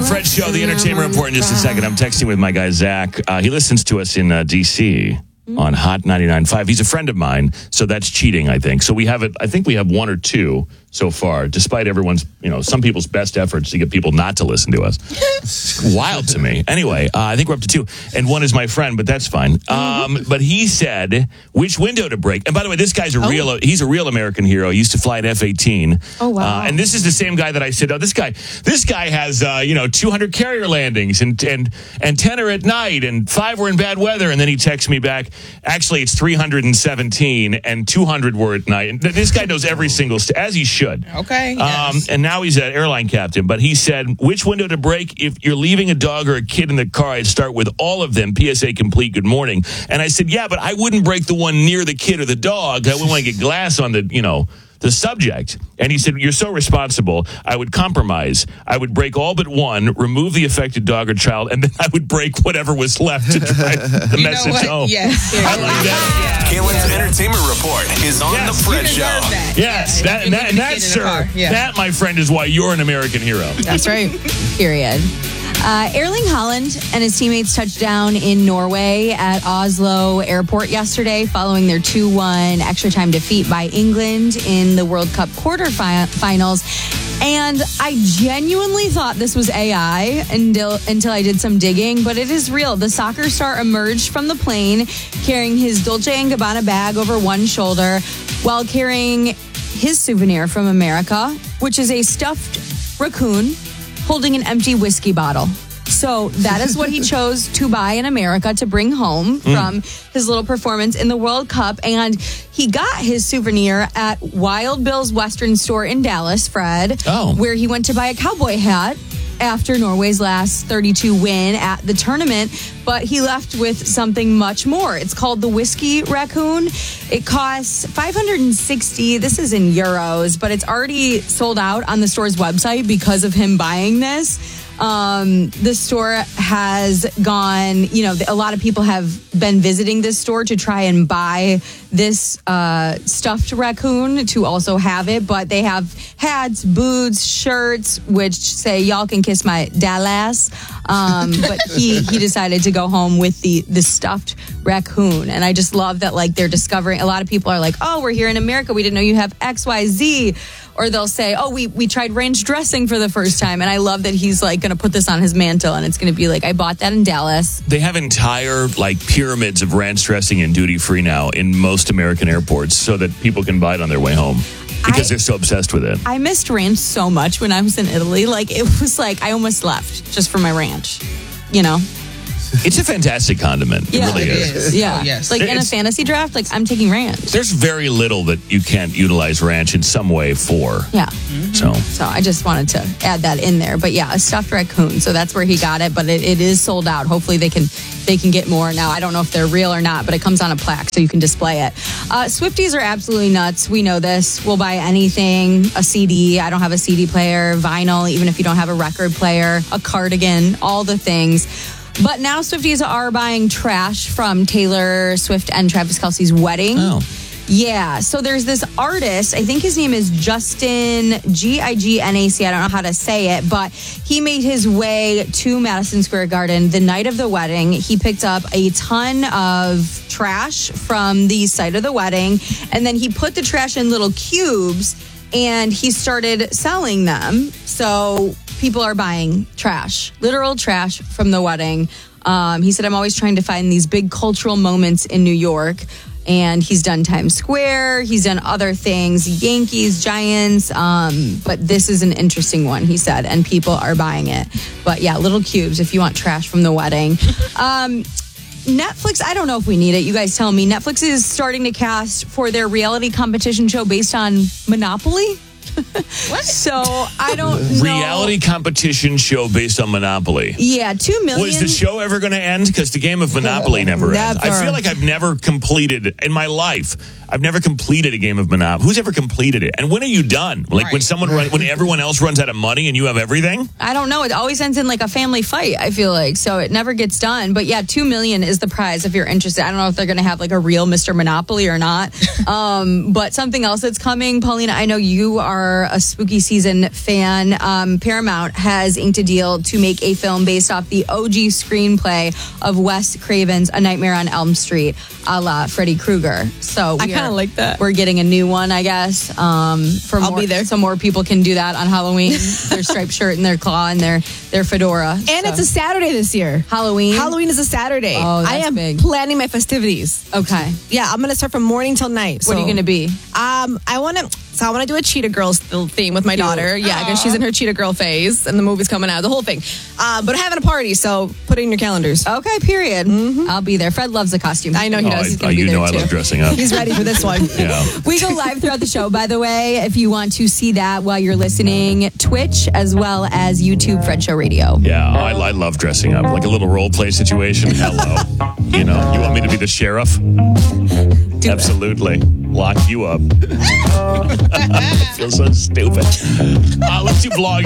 Fred Show, the Entertainment Report in just a second. I'm texting with my guy, Zach. He listens to us in D.C. on Hot 99.5. He's a friend of mine, so that's cheating, I think. So we have I think we have one or two so far, despite everyone's, some people's best efforts to get people not to listen to us. It's wild to me. Anyway, I think we're up to two. And one is my friend, but that's fine. But he said which window to break. And by the way, this guy's he's a real American hero. He used to fly an F-18. Oh, wow. And this is the same guy that I said, this guy has, 200 carrier landings and 10 are at night and 5 were in bad weather. And then he texts me back, actually, it's 317 and 200 were at night. And this guy knows every single, as he should. Okay. Yes. And now he's an airline captain. But he said, which window to break? If you're leaving a dog or a kid in the car, I'd start with all of them. PSA complete, good morning. And I said, yeah, but I wouldn't break the one near the kid or the dog. I wouldn't want to get glass on the subject. And he said, you're so responsible. I would compromise. I would break all but one, remove the affected dog or child, and then I would break whatever was left to drive the message home. Yes. I like that. Kalen's Entertainment Report is on the Fred Show. Yes, that, sir, that, my friend, is why you're an American hero. That's right. Period. Erling Haaland and his teammates touched down in Norway at Oslo Airport yesterday following their 2-1 extra time defeat by England in the World Cup quarterfinals. And I genuinely thought this was AI until I did some digging, but it is real. The soccer star emerged from the plane carrying his Dolce & Gabbana bag over one shoulder while carrying his souvenir from America, which is a stuffed raccoon holding an empty whiskey bottle. So that is what he chose to buy in America to bring home from his little performance in the World Cup. And he got his souvenir at Wild Bill's Western store in Dallas, Fred, where he went to buy a cowboy hat after Norway's last 32 win at the tournament. But he left with something much more. It's called the Whiskey Raccoon. It costs $560. This is in euros, but it's already sold out on the store's website because of him buying this. The store has gone, a lot of people have been visiting this store to try and buy this stuffed raccoon to also have it, but they have hats, boots, shirts, which say y'all can kiss my Dallas. But he decided to go home with the stuffed raccoon. And I just love that, they're discovering, a lot of people are like, oh, we're here in America, we didn't know you have XYZ. Or they'll say, oh, we tried ranch dressing for the first time. And I love that he's going to put this on his mantle. And it's going to be I bought that in Dallas. They have entire pyramids of ranch dressing in duty free now in most American airports so that people can buy it on their way home. Because they're so obsessed with it. I missed ranch so much when I was in Italy. It was I almost left just for my ranch, It's a fantastic condiment. It really is. Yeah. Oh, yes. In a fantasy draft, I'm taking ranch. There's very little that you can't utilize ranch in some way for. Yeah. Mm-hmm. So I just wanted to add that in there. But yeah, a stuffed raccoon. So that's where he got it. But it is sold out. Hopefully they can get more. Now, I don't know if they're real or not, but it comes on a plaque so you can display it. Swifties are absolutely nuts. We know this. We'll buy anything, a CD. I don't have a CD player, vinyl, even if you don't have a record player, a cardigan, all the things. But now Swifties are buying trash from Taylor Swift and Travis Kelce's wedding. Oh. Yeah. So there's this artist, I think his name is Justin Gignac. I don't know how to say it, but he made his way to Madison Square Garden the night of the wedding. He picked up a ton of trash from the site of the wedding, and then he put the trash in little cubes, and he started selling them. So people are buying trash, literal trash from the wedding. He said, I'm always trying to find these big cultural moments in New York. And he's done Times Square. He's done other things, Yankees, Giants. But this is an interesting one, he said, and people are buying it. But yeah, little cubes if you want trash from the wedding. Netflix, I don't know if we need it. You guys tell me. Netflix is starting to cast for their reality competition show based on Monopoly. What? So I don't know. Reality competition show based on Monopoly. Yeah, 2 million. Was the show ever going to end? Because the game of Monopoly never ends. I feel like I've never completed in my life. I've never completed a game of Monopoly. Who's ever completed it? And when are you done? Like when when everyone else runs out of money and you have everything? I don't know. It always ends in like a family fight, I feel like. So it never gets done. But yeah, $2 million is the prize if you're interested. I don't know if they're going to have like a real Mr. Monopoly or not. But something else that's coming, Paulina, I know you are a spooky season fan. Paramount has inked a deal to make a film based off the OG screenplay of Wes Craven's A Nightmare on Elm Street, a la Freddy Krueger. So I kind of like that. We're getting a new one, I guess. I'll be there. So more people can do that on Halloween. Their striped shirt and their claw and their fedora. And it's a Saturday this year. Halloween. Halloween is a Saturday. Oh, that's I am big. planning my festivities. Okay. Yeah, I'm gonna start from morning till night. What are you going to be? I want to do a Cheetah Girls theme with my daughter. Yeah, because she's in her Cheetah Girl phase, and the movie's coming out, the whole thing. But having a party, so put it in your calendars. Okay, period. I'll be there. Fred loves a costume. I know he does. He's gonna be there I too. love dressing up. He's ready for this one. Yeah. We go live throughout the show, by the way, if you want to see that while you're listening, Twitch as well as YouTube Fred Show Radio. Yeah, I love dressing up. Like a little role play situation. Hello. You know, you want me to be the sheriff? Absolutely. Lock you up. I feel so stupid. Let's do vlogs.